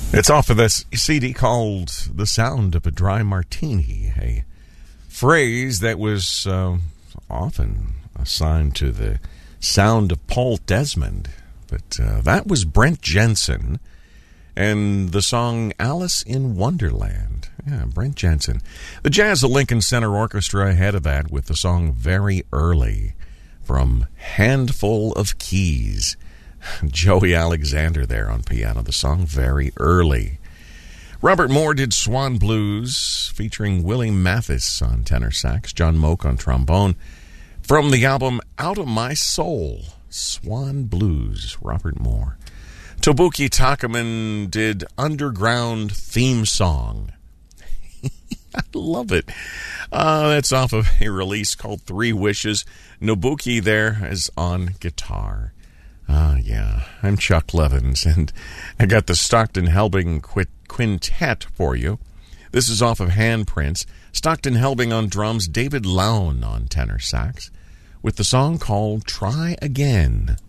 It's off of this CD called The Sound of a Dry Martini, a phrase that was often assigned to the sound of Paul Desmond. But that was Brent Jensen and the song Alice in Wonderland. Yeah, Brent Jensen. The Jazz at Lincoln Center Orchestra ahead of that with the song Very Early from Handful of Keys. Joey Alexander there on piano, the song Very Early. Robert Moore did Swan Blues, featuring Willie Mathis on tenor sax, John Moak on trombone. From the album Out of My Soul, Swan Blues, Robert Moore. Tobuki Takaman did Underground Theme Song. I love it. That's off of a release called Three Wishes. Nobuki there is on guitar. Yeah, I'm Chuck Levins, and I got the Stockton Helbing Quintet for you. This is off of Handprints. Stockton Helbing on drums, David Lown on tenor sax, with the song called Try Again.